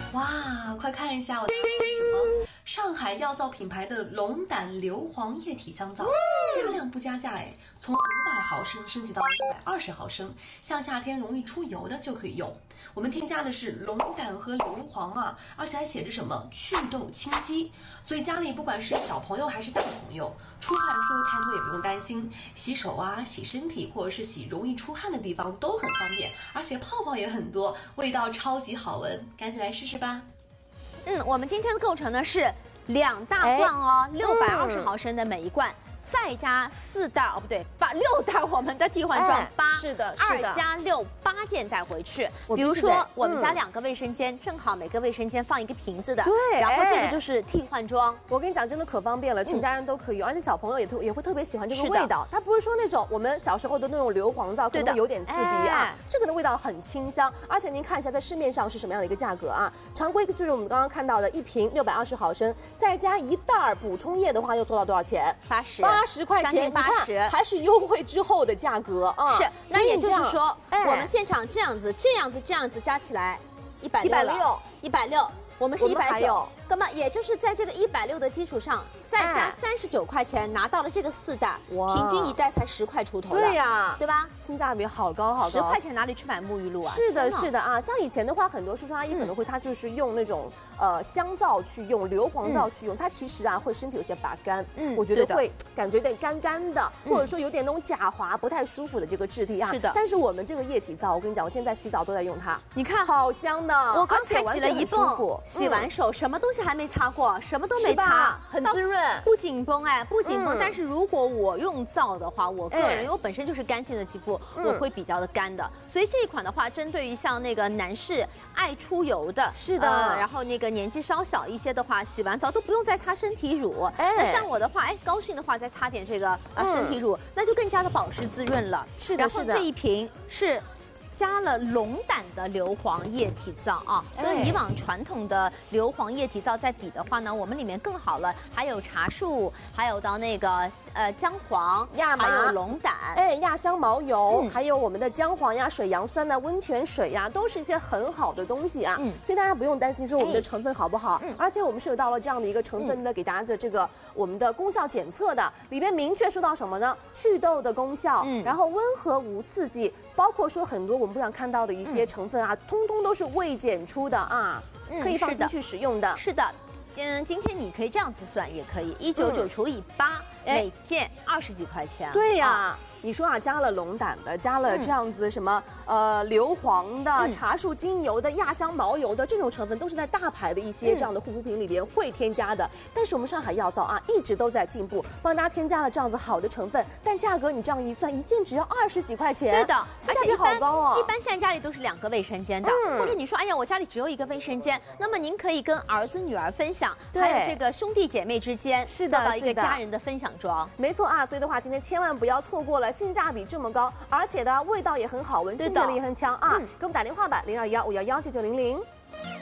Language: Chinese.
哇，快看一下我拿的是什么？上海药皂品牌的龙胆硫磺液体香皂，加量不加价哎，从500毫升升级到120毫升，像夏天容易出油的就可以用。我们添加的是龙胆和硫磺啊，而且还写着什么祛痘清肌，所以家里不管是小朋友还是大朋友，出汗出油太多也不用担心，洗手啊、洗身体或者是洗容易出汗的地方都很方便，而且泡泡也很多，味道超级好闻，赶紧来试试吧。 我们今天的构成呢是2大罐哦，620毫升的每一罐。再加4袋哦，不对，6袋我们的替换装8， 是的 ，2加6，8件带回去。比如说我们家2个卫生间，正好每个卫生间放一个瓶子的， 对， 然后这个就是替换装。 我跟你讲，真的可方便了，全家人都可以用，而且小朋友也会特别喜欢这个味道。它不是说那种我们小时候的那种硫磺皂，可能有点刺鼻啊，这个的味道很清香。而且您看一下，在市面上是什么样的一个价格啊？常规就是我们刚刚看到的一瓶620毫升，再加1袋补充液的话，又做到多少钱？80块钱，你看还是优惠之后的价格啊。 是，那也就是说，我们现场这样子加起来160，我们是190，那么也就是在这个160的基础上，再加39块钱拿到了这个4袋，平均1袋才10块出头。 对呀， 对吧？ 性价比好高好高。 10块钱哪里去买沐浴露啊？ 是的，是的啊，像以前的话，很多叔叔阿姨可能会他就是用那种香皂去用，硫磺皂去用，它其实啊会身体有些拔干，我觉得会感觉有点干干的，或者说有点那种假滑不太舒服的这个质地啊。 是的。 但是我们这个液体皂，我跟你讲，我现在洗澡都在用它， 你看好香的， 我刚才洗了一泵，洗完手什么东西还没擦过，什么都没擦， 很滋润， 不紧绷哎，不紧绷。但是如果我用皂的话，我个人因为我本身就是干性的肌肤，我会比较的干的，所以这一款的话，针对于像那个男士爱出油的， 是的， 然后那个年纪稍小一些的话，洗完澡都不用再擦身体乳。那像我的话，高兴的话再擦点这个身体乳，那就更加的保湿滋润了。 是的，是的。 然后这一瓶是加了龙胆的硫磺液体皂啊，跟以往传统的硫磺液体皂在比的话呢，我们里面更好了，还有茶树，还有到那个姜黄、 亚麻， 还有龙胆， 亚香毛油，还有我们的姜黄呀、水杨酸呐、温泉水呀，都是一些很好的东西啊。所以大家不用担心说我们的成分好不好，而且我们是有到了这样的一个成分的给大家的这个我们的功效检测的，里面明确说到什么呢？祛痘的功效，然后温和无刺激。包括说很多我们不想看到的一些成分啊，通通都是未检出的啊，可以放心去使用的。 是的，今天你可以这样子算，也可以199除以8，每件20几块钱。 对呀，你说啊，加了龙胆的，加了这样子什么硫磺的、茶树精油的、亚香毛油的这种成分，都是在大牌的一些这样的护肤品里边会添加的。但是我们上海药皂啊，一直都在进步，帮大家添加了这样子好的成分，但价格你这样一算，一件只要20几块钱。 对的， 性价比好高哦。 一般现在家里都是2个卫生间的，或者你说，哎呀，我家里只有1个卫生间，那么您可以跟儿子女儿分享，还有这个兄弟姐妹之间，做到一个家人的分享装。 没错啊，所以的话，今天千万不要错过了，性价比这么高，而且呢，味道也很好闻，清洁力也很强啊！给我们打电话吧，0215119900。